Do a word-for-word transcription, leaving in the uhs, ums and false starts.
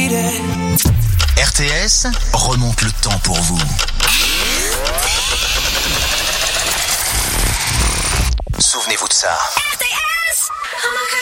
R T S remonte le temps pour vous. Souvenez-vous de ça.